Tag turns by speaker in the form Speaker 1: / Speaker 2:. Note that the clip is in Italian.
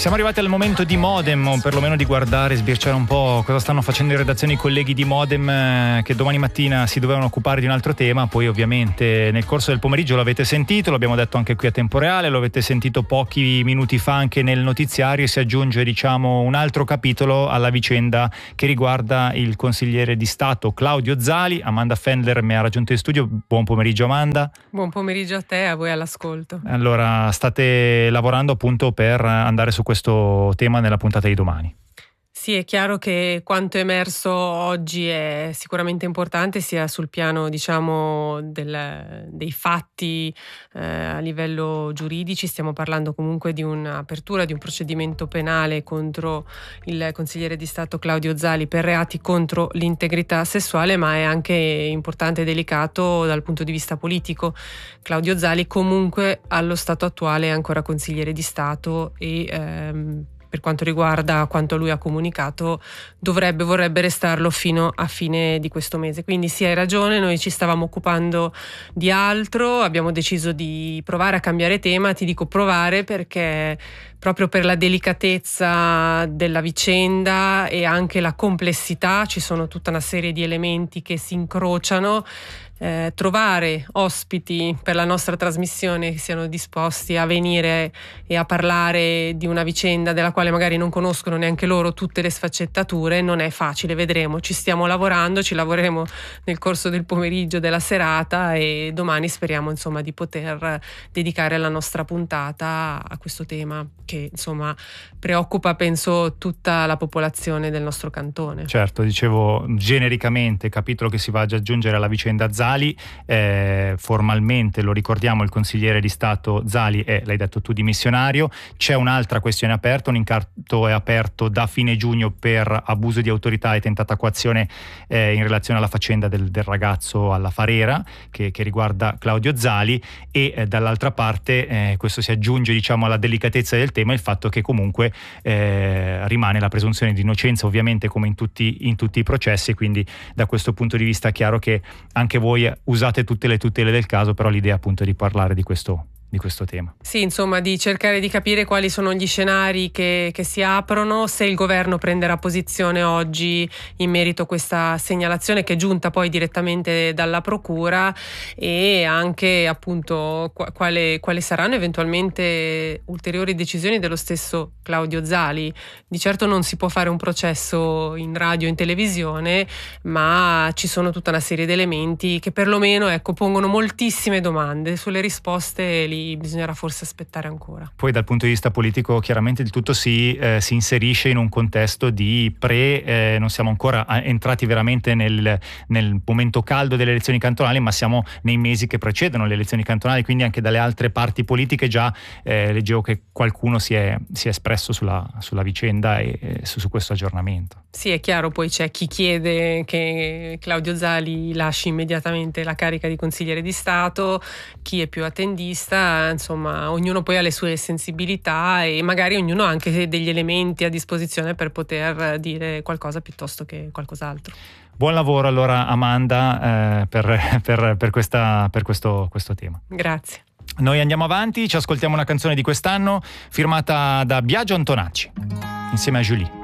Speaker 1: Siamo arrivati al momento di Modem, o perlomeno di guardare, sbirciare un po' cosa stanno facendo in redazione i colleghi di Modem, che domani mattina si dovevano occupare di un altro tema. Poi ovviamente nel corso del pomeriggio l'avete sentito, l'abbiamo detto anche qui a Tempo Reale, lo avete sentito pochi minuti fa anche nel notiziario. Si aggiunge un altro capitolo alla vicenda che riguarda il consigliere di Stato Claudio Zali. Amanda Fendler mi ha raggiunto in studio. Buon pomeriggio Amanda.
Speaker 2: Buon pomeriggio a te e a voi all'ascolto.
Speaker 1: Allora, state lavorando appunto per andare su questo tema nella puntata di domani.
Speaker 2: Sì, è chiaro che quanto è emerso oggi è sicuramente importante, sia sul piano dei fatti a livello giuridici. Stiamo parlando comunque di un'apertura di un procedimento penale contro il consigliere di Stato Claudio Zali per reati contro l'integrità sessuale, ma è anche importante e delicato dal punto di vista politico. Claudio Zali comunque allo stato attuale è ancora consigliere di Stato e per quanto riguarda quanto lui ha comunicato, vorrebbe restarlo fino a fine di questo mese. Quindi sì, hai ragione, noi ci stavamo occupando di altro, abbiamo deciso di provare a cambiare tema. Ti dico provare perché proprio per la delicatezza della vicenda e anche la complessità, ci sono tutta una serie di elementi che si incrociano. Trovare ospiti per la nostra trasmissione che siano disposti a venire e a parlare di una vicenda della quale magari non conoscono neanche loro tutte le sfaccettature non è facile. Vedremo, ci stiamo lavorando, ci lavoreremo nel corso del pomeriggio, della serata, e domani speriamo di poter dedicare la nostra puntata a questo tema che preoccupa, penso, tutta la popolazione del nostro cantone.
Speaker 1: Certo, dicevo genericamente, capitolo che si va ad aggiungere alla vicenda Zali. Formalmente, lo ricordiamo, il consigliere di Stato Zali è, l'hai detto tu, dimissionario. C'è un'altra questione aperta, un incarto è aperto da fine giugno per abuso di autorità e tentata coazione in relazione alla faccenda del ragazzo alla Farera che riguarda Claudio Zali, e dall'altra parte questo si aggiunge alla delicatezza del tema, il fatto che comunque rimane la presunzione di innocenza, ovviamente, come in tutti i processi. Quindi da questo punto di vista è chiaro che anche voi usate tutte le tutele del caso, però l'idea appunto è di parlare di questo tema.
Speaker 2: Sì, di cercare di capire quali sono gli scenari che si aprono, se il governo prenderà posizione oggi in merito a questa segnalazione che è giunta poi direttamente dalla procura, e anche appunto quali saranno eventualmente ulteriori decisioni dello stesso Claudio Zali. Di certo non si può fare un processo in radio o in televisione, ma ci sono tutta una serie di elementi che perlomeno pongono moltissime domande. Sulle risposte lì bisognerà forse aspettare ancora.
Speaker 1: Poi dal punto di vista politico chiaramente il tutto si inserisce in un contesto di non siamo ancora entrati veramente nel momento caldo delle elezioni cantonali, ma siamo nei mesi che precedono le elezioni cantonali, quindi anche dalle altre parti politiche già leggevo che qualcuno si è espresso sulla vicenda e su questo aggiornamento.
Speaker 2: Sì, è chiaro, poi c'è chi chiede che Claudio Zali lasci immediatamente la carica di consigliere di Stato, chi è più attendista. Ognuno poi ha le sue sensibilità e magari ognuno ha anche degli elementi a disposizione per poter dire qualcosa piuttosto che qualcos'altro.
Speaker 1: Buon lavoro allora Amanda per questo tema.
Speaker 2: Grazie.
Speaker 1: Noi andiamo avanti, ci ascoltiamo una canzone di quest'anno firmata da Biagio Antonacci insieme a Julie.